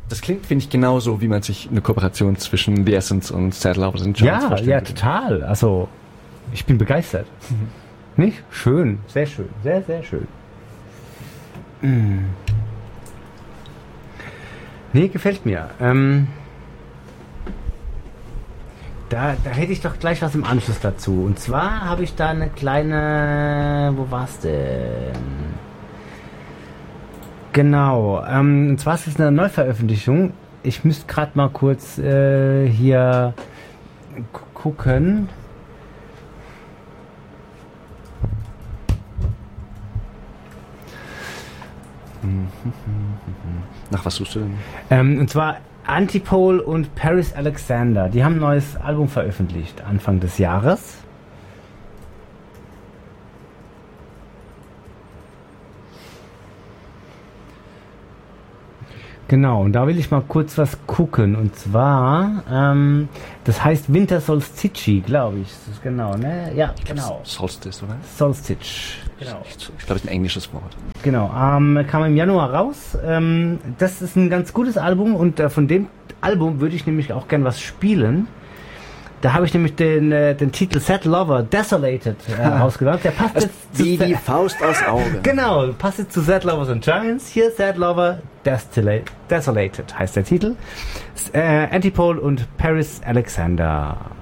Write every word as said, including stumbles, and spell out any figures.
Das klingt, finde ich, genauso, wie man sich eine Kooperation zwischen The Essence und Sad Lovers and Giants Ja, vorstellt. ja, total. Also, ich bin begeistert. Mhm. Nicht? Schön, sehr schön, sehr, sehr schön. Mm. Nee, gefällt mir. Ähm, da, da hätte ich doch gleich was im Anschluss dazu. Und zwar habe ich da eine kleine... Wo war's denn? Genau. Ähm, und zwar ist es eine Neuveröffentlichung. Ich müsste gerade mal kurz äh, hier gu- gucken. Nach was suchst du denn? Ähm, und zwar Antipole und Paris Alexander. Die haben ein neues Album veröffentlicht, Anfang des Jahres. Genau, und da will ich mal kurz was gucken. Und zwar, ähm, das heißt Winter Solstice, glaube ich. Das ist genau, ne? Ja, genau. Solstice, oder? Solstice. Genau. Ich, ich glaube, es ist ein englisches Wort. Genau, ähm, kam im Januar raus. Ähm, das ist ein ganz gutes Album und äh, von dem Album würde ich nämlich auch gern was spielen. Da habe ich nämlich den, äh, den Titel Sad Lover Desolated äh, rausgedacht. Der passt jetzt Wie zu die Sa- Faust aufs Auge. Genau, passt jetzt zu Sad Lovers and Giants. Hier Sad Lover Desola- Desolated heißt der Titel. S- Äh, Antipole und Paris Alexander.